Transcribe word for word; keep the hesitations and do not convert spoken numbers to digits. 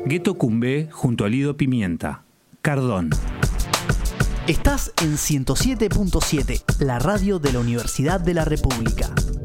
Gueto Cumbé junto a Lido Pimienta. Cardón. Estás en ciento siete punto siete, la radio de la Universidad de la República.